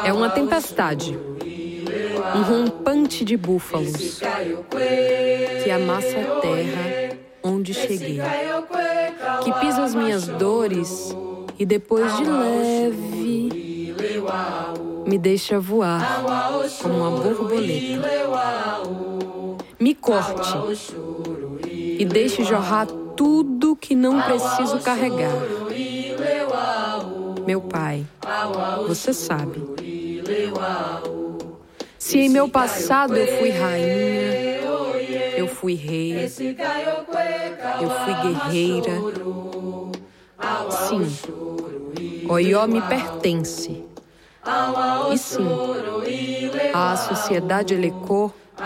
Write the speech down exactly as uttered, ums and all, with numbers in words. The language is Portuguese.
É uma tempestade, um rompante de búfalos que amassa a terra onde cheguei, que pisa as minhas dores e depois de leve me deixa voar como uma borboleta. Me corte e deixe jorrar tudo que não preciso carregar. Meu pai, você sabe. Se em meu passado eu fui rainha, eu fui rei, eu fui guerreira. Sim, Oió me pertence. E sim, a sociedade Elecô